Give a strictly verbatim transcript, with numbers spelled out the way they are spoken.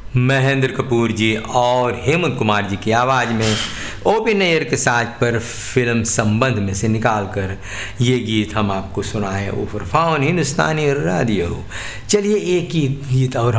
महेंद्र कपूर जी और हेमंत कुमार जी की आवाज़ में ओ.पी. नैयर के साज पर फिल्म संबंध में से निकालकर ये गीत हम आपको सुनाए ओवर फाउन हिंदुस्तानी रेडियो। चलिए एक ही गीत और